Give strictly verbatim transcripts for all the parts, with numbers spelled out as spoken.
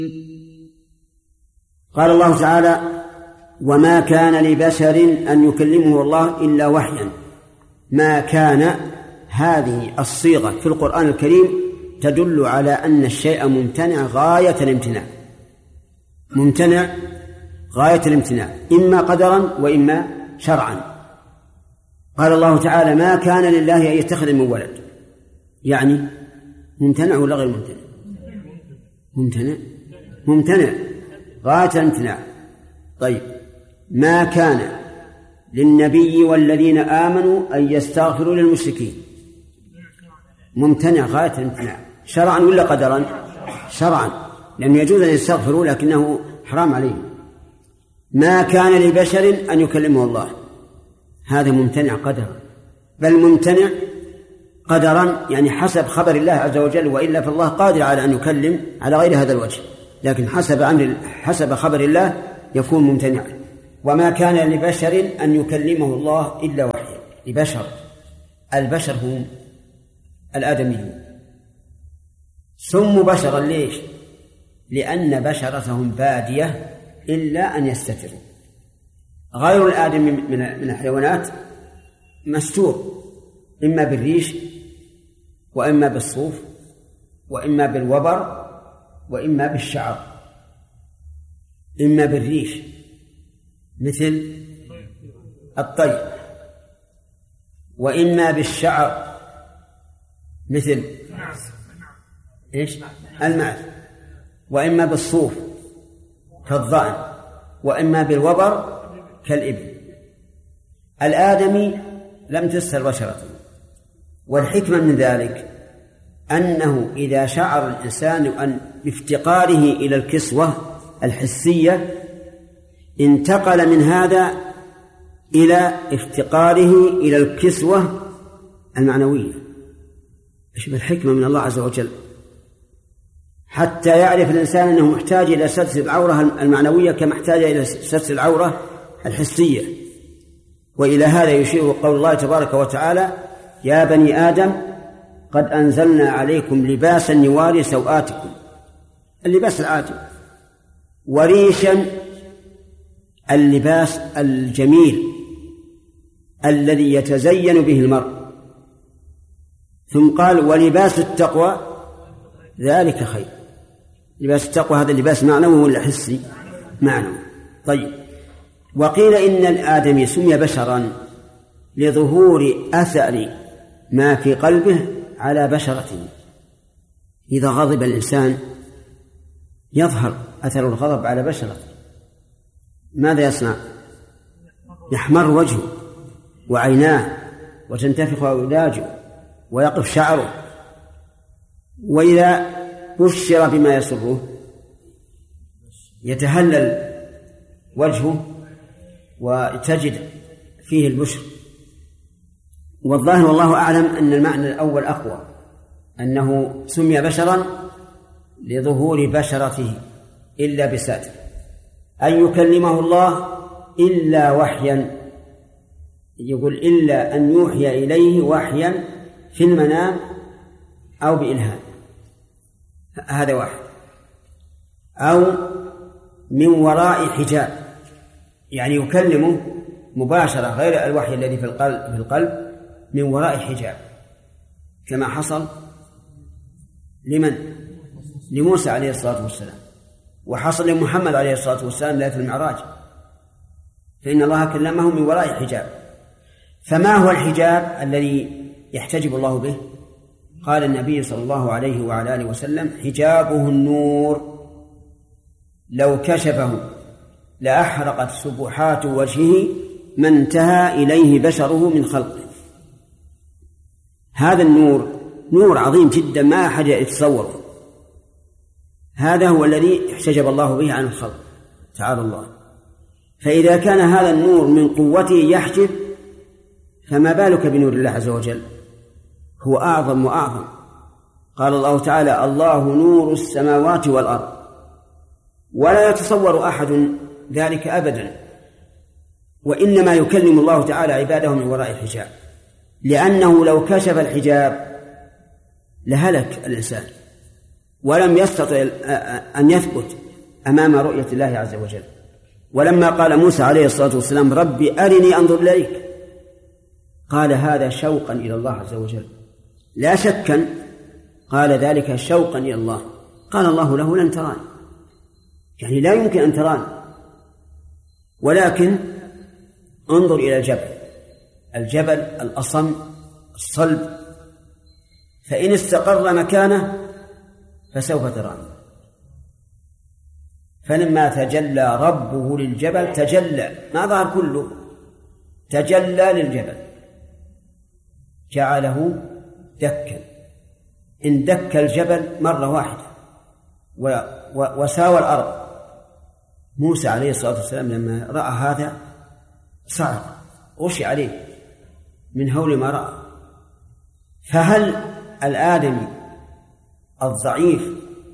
قال الله تعالى: وما كان لبشر أن يكلمه الله إلا وحيا. ما كان، هذه الصيغة في القرآن الكريم تدل على أن الشيء ممتنع غاية الامتناع، ممتنع غاية الامتناع، إما قدرا وإما شرعا. قال الله تعالى: ما كان لله أن يتخذ من ولد، يعني ممتنع ولا غير ممتنع؟ ممتنع ممتنع غاية الامتناع. طيب، ما كان للنبي والذين آمنوا أن يستغفروا للمشركين، ممتنع غاية الامتناع، شرعا ولا قدرا؟ شرعا، لأنه يجوز أن يستغفروا لكنه حرام عليهم. ما كان لبشر أن يكلمه الله، هذا ممتنع قدرا، بل ممتنع قدرا، يعني حسب خبر الله عز وجل، وإلا فالله قادر على أن يكلم على غير هذا الوجه، لكن حسب أمر حسب خبر الله يكون ممتنعا. وما كان لبشر أن يكلمه الله إلا وحيا. لبشر، البشر هم الآدميون، سموا بشرا ليش؟ لأن بشرتهم بادية إلا أن يستتروا. غير الآدم من الحيوانات مستور، إما بالريش وإما بالصوف وإما بالوبر وإما بالشعر. إما بالريش مثل الطير، وإما بالشعر مثل إيش؟ المعز، وإما بالصوف كالضأن، وإما بالوبر كالإبل. الآدمي لم تستر بشرته، والحكمة من ذلك أنه إذا شعر الإنسان أن بافتقاره إلى الكسوة الحسية انتقل من هذا إلى افتقاره إلى الكسوة المعنوية. إيش بالحكمة من الله عز وجل، حتى يعرف الإنسان أنه محتاج إلى ستر العورة المعنوية كما احتاج إلى ستر العورة الحسية. وإلى هذا يشير قول الله تبارك وتعالى: يا بني آدم قد أنزلنا عليكم لباسا يواري سوآتكم، اللباس العادي، وريشا اللباس الجميل الذي يتزين به المرء، ثم قال: ولباس التقوى ذلك خير. لباس التقوى هذا اللباس معنوي ولا حسي؟ معنوي. طيب، وقيل إن الآدمي سمي بشرا لظهور أثر ما في قلبه على بشرته. إذا غضب الإنسان يظهر أثر الغضب على بشرته، ماذا يصنع؟ يحمر وجهه وعيناه وتنتفخ أوداجه ويقف شعره. وإذا بشر بما يسره يتهلل وجهه وتجد فيه البشر. والظاهر والله أعلم أن المعنى الأول أقوى، أنه سمي بشرا لظهور بشرته إلا بساتر، أن يكلمه الله إلا وحيا، يقول إلا أن يوحي إليه وحيا في المنام أو بإلهام، هذا واحد، أو من وراء حجاب، يعني يكلمه مباشرة غير الوحي الذي في القلب, في القلب من وراء حجاب، كما حصل لمن؟ لموسى عليه الصلاة والسلام، وحصل لمحمد عليه الصلاة والسلام ليلة المعراج، فإن الله كلمه من وراء حجاب. فما هو الحجاب الذي يحتجب الله به؟ قال النبي صلى الله عليه وعلى آله وسلم: حجابه النور، لو كشفه لأحرقت سبحات وجهه ما انتهى إليه بشره من خلقه. هذا النور نور عظيم جدا ما أحد يتصوره، هذا هو الذي احتجب الله به عن الخلق تعالى الله. فإذا كان هذا النور من قوته يحجب، فما بالك بنور الله عز وجل، هو أعظم وأعظم. قال الله تعالى: الله نور السماوات والأرض، ولا يتصور أحد ذلك أبدا، وإنما يكلم الله تعالى عباده من وراء الحجاب، لأنه لو كشف الحجاب لهلك الإنسان ولم يستطع أن يثبت أمام رؤية الله عز وجل. ولما قال موسى عليه الصلاة والسلام ربي أرني أنظر إليك، قال هذا شوقا إلى الله عز وجل لا شكا، قال ذلك شوقا إلى الله. قال الله له لن تراني، يعني لا يمكن أن تراني، ولكن انظر إلى الجبل، الجبل الأصم الصلب، فإن استقر مكانه فسوف تراني. فلما تجلى ربه للجبل تجلى، ما ظهر كله، تجلى للجبل جعله دكا، إن دك الجبل مرة واحدة وساوى الأرض. موسى عليه الصلاة والسلام لما رأى هذا صعق، غشي عليه من هول ما رأى. فهل الآدمي الضعيف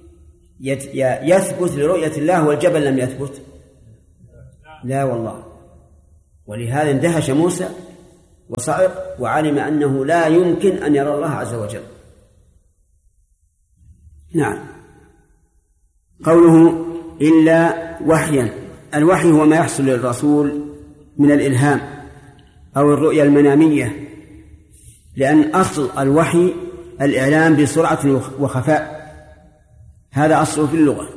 يثبت لرؤية الله والجبل لم يثبت؟ لا والله. ولهذا اندهش موسى وصعق وعلم أنه لا يمكن أن يرى الله عز وجل. نعم. قوله إلا وحيا، الوحي هو ما يحصل للرسول من الإلهام أو الرؤيا المنامية، لأن أصل الوحي الإعلام بسرعة وخفاء، هذا أصله في اللغة.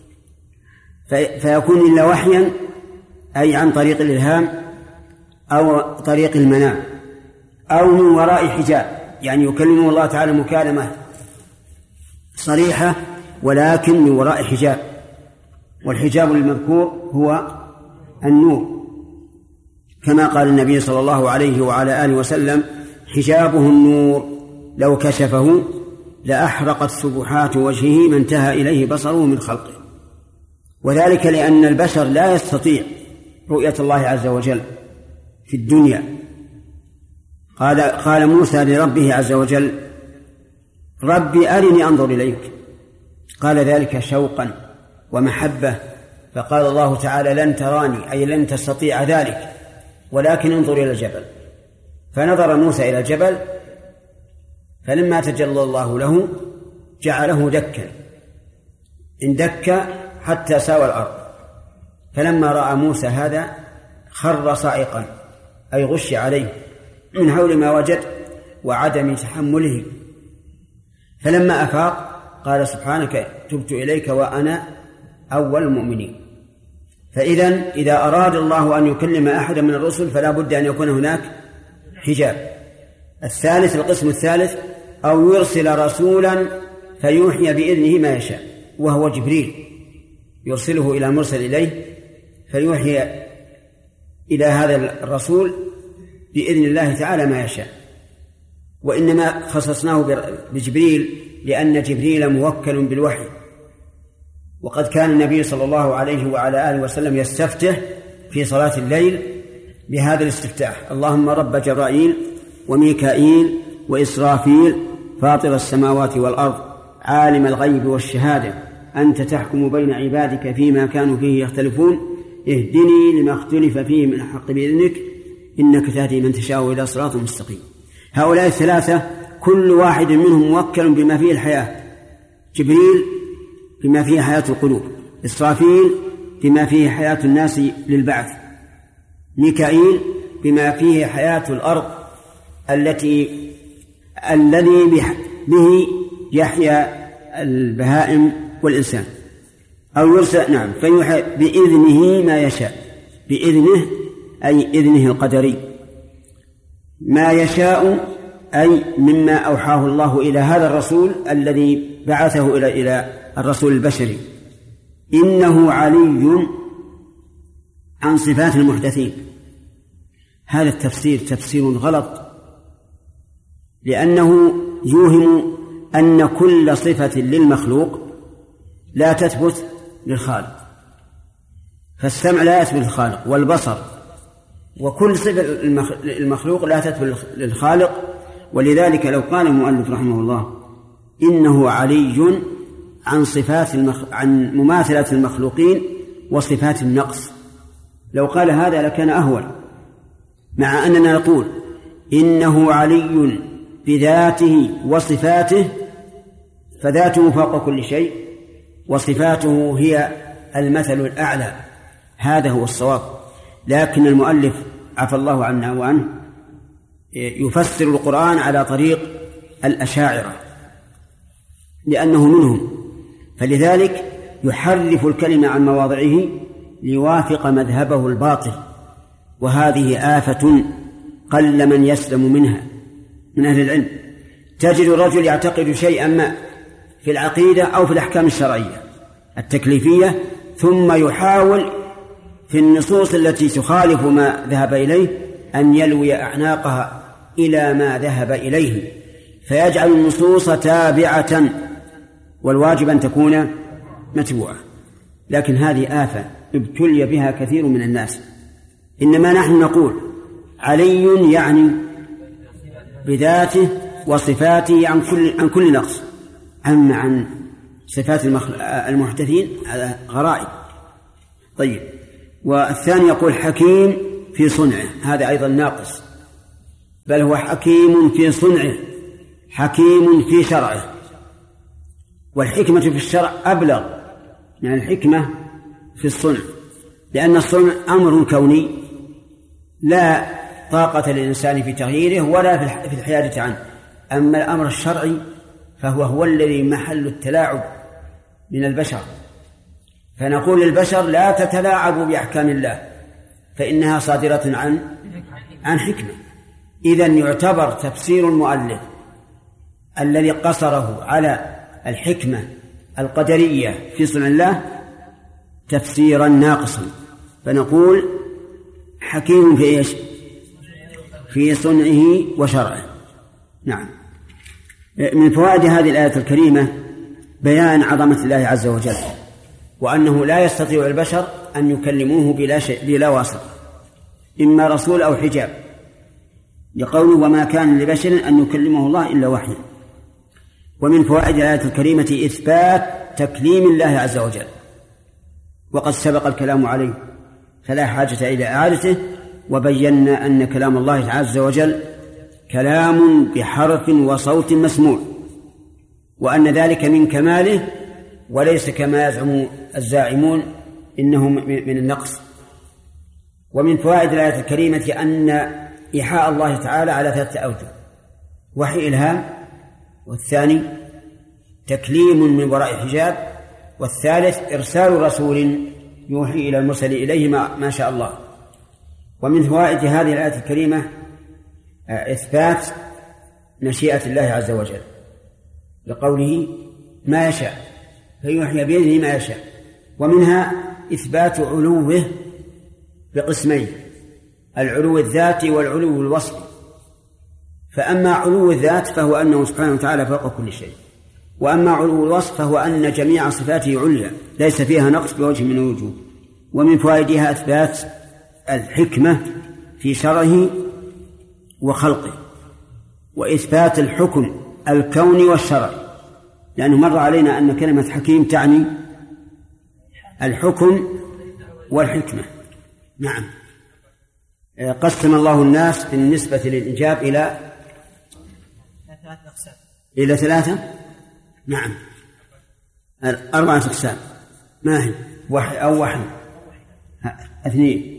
فيكون إلا وحيا أي عن طريق الإلهام أو طريق المنام أو من وراء حجاب، يعني يكلمه الله تعالى مكالمة صريحة ولكن من وراء حجاب، والحجاب المذكور هو النور، كما قال النبي صلى الله عليه وعلى آله وسلم حجابه النور لو كشفه لأحرقت سبحات وجهه ما انتهى إليه بصره من خلقه. وذلك لأن البشر لا يستطيع رؤية الله عز وجل في الدنيا. قال, قال موسى لربه عز وجل ربي أرني أنظر إليك، قال ذلك شوقا ومحبة، فقال الله تعالى لن تراني أي لن تستطيع ذلك ولكن انظر إلى الجبل. فنظر موسى إلى الجبل فلما تجلى الله له جعله دكا، اندك حتى ساوى الأرض. فلما رأى موسى هذا خر صاعقا أي غش عليه من هول ما وجد وعدم تحمله. فلما أفاق قال سبحانك تبت إليك وأنا أول المؤمنين. فإذن إذا أراد الله أن يكلم أحدا من الرسل فلا بد أن يكون هناك حجاب. الثالث القسم الثالث أو يرسل رسولا فيوحي بإذنه ما يشاء، وهو جبريل يرسله إلى مرسل إليه فيوحي إلى هذا الرسول بإذن الله تعالى ما يشاء. وإنما خصصناه بجبريل لأن جبريل موكل بالوحي، وقد كان النبي صلى الله عليه وعلى آله وسلم يستفتح في صلاة الليل بهذا الاستفتاح اللهم رب جبرائيل وميكائيل وإسرافيل فاطر السماوات والأرض عالم الغيب والشهادة أنت تحكم بين عبادك فيما كانوا فيه يختلفون اهدني لما اختلف فيه من الحق بإذنك إنك تهدي من تشاء إلى صراط مستقيم. هؤلاء الثلاثة كل واحد منهم موكل بما فيه الحياة، جبريل بما فيه حياة القلوب، إسرافيل بما فيه حياة الناس للبعث، ميكائيل بما فيه حياة الأرض التي الذي به يحيا البهائم والإنسان. أو يرسل نعم فيوحى بإذنه ما يشاء، بإذنه أي إذنه القدري، ما يشاء أي مما أوحاه الله إلى هذا الرسول الذي بعثه إلى إلى الرسول البشري. إنه علي عن صفات المحدثين. هذا التفسير تفسير غلط، لأنه يوهم أن كل صفة للمخلوق لا تثبت للخالق، فالسمع لا يثبت للخالق والبصر، وكل صفة المخلوق لا تثبت للخالق. ولذلك لو قال المؤلف رحمه الله إنه علي عن صفات المخ... عن مماثلة المخلوقين وصفات النقص، لو قال هذا لكان أهون، مع أننا نقول إنه علي بذاته وصفاته فذاته فوق كل شيء وصفاته هي المثل الأعلى، هذا هو الصواب. لكن المؤلف عفى الله عنا وعنه يفسر القرآن على طريق الأشاعرة لأنه منهم، فلذلك يحرف الكلمة عن مواضعه ليوافق مذهبه الباطل، وهذه آفة قل من يسلم منها من أهل العلم. تجد الرجل يعتقد شيئا ما في العقيدة أو في الأحكام الشرعية التكليفية، ثم يحاول في النصوص التي تخالف ما ذهب إليه أن يلوي أعناقها إلى ما ذهب إليه، فيجعل النصوص تابعة والواجب أن تكون متبوعة. لكن هذه آفة ابتلي بها كثير من الناس. إنما نحن نقول علي يعني بذاته وصفاته عن كل عن كل نقص، أما عن صفات المحدثين على غرائب. طيب، والثاني يقول حكيم في صنعه، هذا أيضا ناقص، بل هو حكيم في صنعه حكيم في شرعه. والحكمة في الشرع أبلغ من الحكمة في الصنع، لأن الصنع أمر كوني لا طاقة للإنسان في تغييره ولا في الحيادة عنه. أما الأمر الشرعي فهو هو الذي محل التلاعب من البشر، فنقول للبشر لا تتلاعبوا بأحكام الله فإنها صادرة عن عن حكمة. إذن يعتبر تفسير المؤلف الذي قصره على الحكمة القدرية في صنع الله تفسيرا ناقصا، فنقول حكيم في إيش؟ في صنعه وشرعه. نعم. من فوائد هذه الآية الكريمة بيان عظمة الله عز وجل، وأنه لا يستطيع البشر أن يكلموه بلا شيء بلا واسطة، إما رسول أو حجاب، لقوله وما كان لبشر أن يكلمه الله إلا وحيا. ومن فوائد الآية الكريمة إثبات تكليم الله عز وجل، وقد سبق الكلام عليه فلا حاجة إلى إعادته، وبينا أن كلام الله عز وجل كلام بحرف وصوت مسموع، وأن ذلك من كماله وليس كما يزعم الزاعمون إنه من النقص. ومن فوائد الآية الكريمة أن إيحاء الله تعالى على ثلاثة أوجه: وحي إلهام، والثاني تكليم من وراء حجاب، والثالث إرسال رسول يوحي إلى المرسل إليه ما شاء الله. ومن فوائد هذه الآية الكريمة إثبات مشيئة الله عز وجل لقوله ما يشاء فيوحي بإذنه ما يشاء. ومنها إثبات علوه بقسمين: العلو الذاتي والعلو الوصفي. فأما علو الذات فهو أنه سبحانه وتعالى فوق كل شيء، وأما علو الوصف فهو أن جميع صفاته عليا ليس فيها نقص بوجه من الوجوه. ومن فوائدها إثبات الحكمة في شرعه وخلقه، وإثبات الحكم الكوني والشرعي، لأنه مر علينا أن كلمة حكيم تعني الحكم والحكمة. نعم. قسم الله الناس بالنسبة للإنجاب إلى إلى ثلاثة نعم أربعة أقسام. ما هي؟ وحي أو وحي اثنين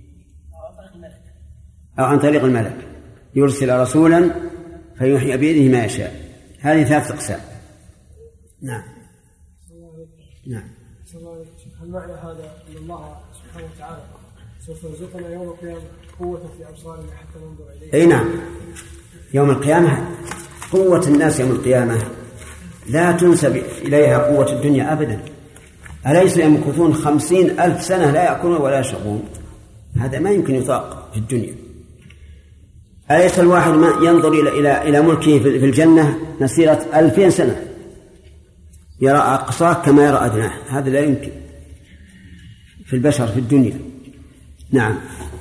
أو عن طريق الملك يرسل رسولا فيوحي بإذنه ما يشاء. هذه ثلاثة أقسام. نعم نعم. هل معنى هذا أن الله سبحانه وتعالى سوف يرزقنا يوم القيامة قوة في أبصارنا حتى ننظر إليه؟ أي نعم، يوم القيامة قوة الناس يوم القيامة لا تنسب إليها قوة الدنيا أبدا. أليس يمكثون خمسين ألف سنة لا يأكلون ولا يشربون؟ هذا ما يمكن يطاق في الدنيا. أليس الواحد ما ينظر إلى إلى إلى ملكه في الجنة مسيرة ألفين سنة يرى أقصاه كما يرى أدناه؟ هذا لا يمكن في البشر في الدنيا. نعم.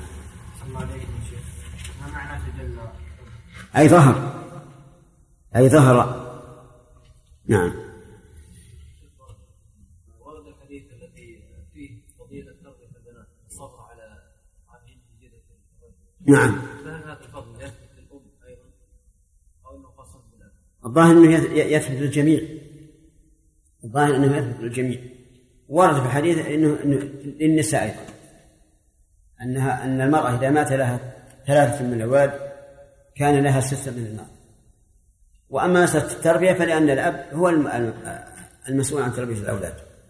أي ظهر أي ظهر. نعم. ورد الحديث الذي فيه فضيلة تربية البنات الصبر على عافية جدة. نعم. فهل هذا الفضل يثبت للأم أيضا أو أنه خاص بالأب؟ الظاهر أنه يثبت للجميع، ظاهر أنه يثبت للجميع. ورد في الحديث إنه, إنه للنساء أيضا أنها أن المرأة إذا مات لها ثلاثة من الأولاد كان لها ستة من النار. وأما مسألة التربية فلأن الأب هو المسؤول عن تربية الأولاد.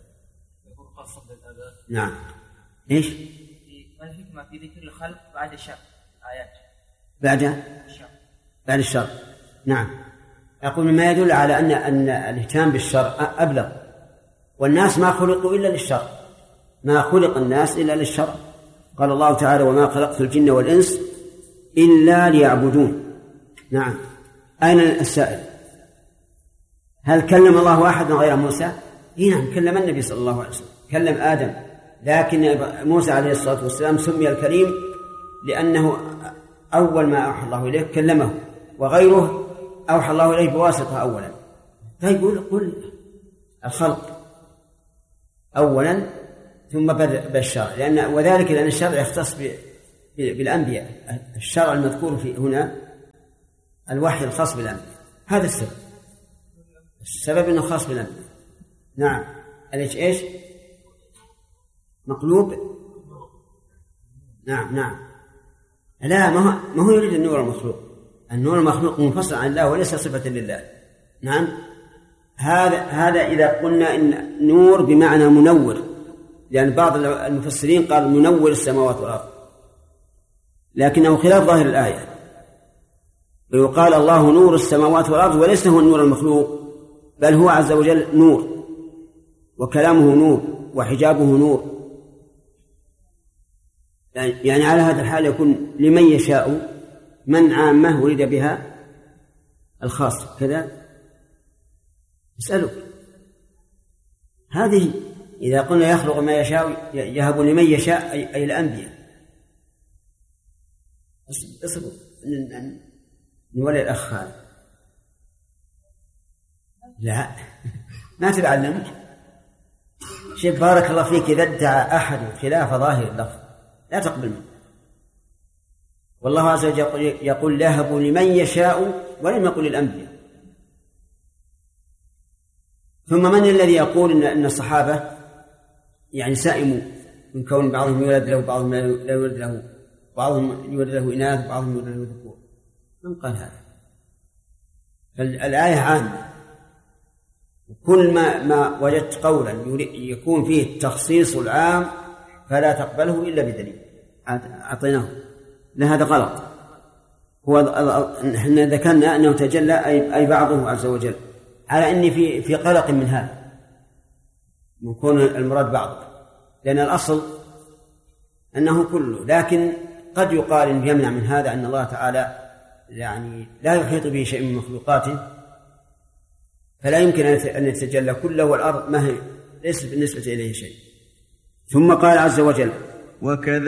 نعم. إيش؟ ما الحكمة في ذكر الخلق بعد الشر آيات؟ بعد الشر. بعد الشر. نعم. أقول ما يدل على أن أن الاهتمام بالشر أبلغ، والناس ما خلقوا إلا للشر، ما خلق الناس إلا للشر. قال الله تعالى: وما خلقت الجن والإنس إلا ليعبدون. نعم. أين السائل؟ هل كلم الله أحد غير موسى؟ إيه نعم، كلم النبي صلى الله عليه وسلم، كلم آدم، لكن موسى عليه الصلاة والسلام سمي الكريم لأنه أول ما أوحى الله إليه كلمه، وغيره أوحى الله إليه بواسطة أولا. فيقول قل الخلق أولا ثم بالشرع، لأن وذلك لأن الشرع يختص بالأنبياء. الشرع المذكور في هنا الوحي الخاص بالأنبياء، هذا السبب. السبب أنه خاص بالأنبياء. نعم. إيش إيش مقلوب؟ نعم نعم. لا، ما هو ما هو يريد النور المخلوق. النور المخلوق منفصل عن الله وليس صفة لله. نعم. هذا هذا إذا قلنا إن نور بمعنى منور، لأن بعض المفسرين قال منور السماوات والأرض، لكنه خلاف ظاهر الآية. ويقال الله نور السماوات والأرض وليس هو النور المخلوق، بل هو عز وجل نور، وكلامه نور، وحجابه نور. يعني على هذا الحال يكون لمن يشاء من عامة ولد بها الخاص كذا. اسألوا هذه إذا قلنا يخلق ما يشاء يهب لمن يشاء أي الأنبياء. اصبروا نولي الأخ هذا. لا ما تتعلمك شيء. بارك الله فيك. إذا ادعى أحد خلاف ظاهر اللفظ لا تقبل منه. والله عز وجل يقول يهب لمن يشاء ولم يقل الأنبياء. ثم من الذي يقول إن الصحابة يعني سائموا من كون بعضهم يولد له بعضهم لا يولد له، بعضهم يولد له إناث بعضهم يولد له ذكور؟ من قال هذا؟ فالآية عامة، وكل ما ما وجدت قولا يكون فيه التخصيص العام فلا تقبله إلا بدليل أعطيناه. لا، هذا غلط. هو احنا ذكرنا أنه تجلى أي بعضه عز وجل، على أني في في قلق من هذا يكون المراد بعضه، لأن الأصل أنه كله. لكن قد يقال إن يمنع من هذا أن الله تعالى يعني لا يحيط به شيء من مخلوقاته، فلا يمكن أن يتجلى كله، والأرض ما هي ليس بالنسبة إليه شيء. ثم قال عز وجل: وكذا